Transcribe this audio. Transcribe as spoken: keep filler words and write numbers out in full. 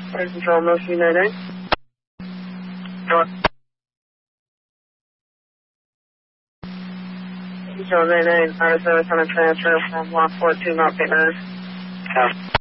Fire Control, Motion nine nine. Control nine nine, Auto Service on a transfer from one four two Mount Saint Leonard.